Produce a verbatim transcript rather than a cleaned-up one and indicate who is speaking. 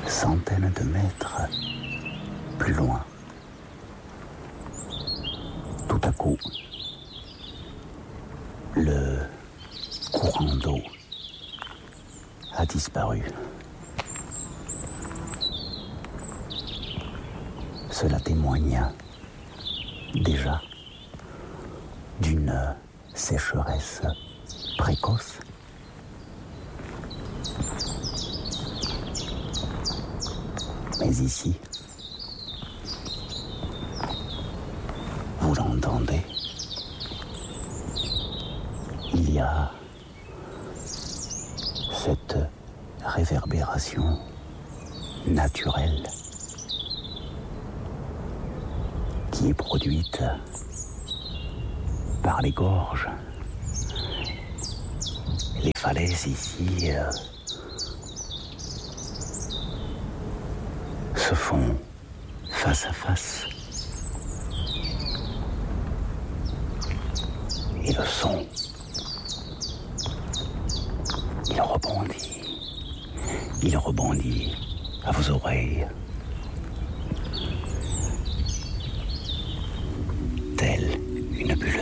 Speaker 1: centaines de mètres plus loin. Tout à coup, le courant d'eau a disparu. Cela témoigne déjà d'une sécheresse précoce. Mais ici, vous l'entendez, il y a cette réverbération naturelle qui est produite par les gorges. Les falaises ici euh, se font face à face. Et le son, il rebondit, il rebondit à vos oreilles. Telle une bulle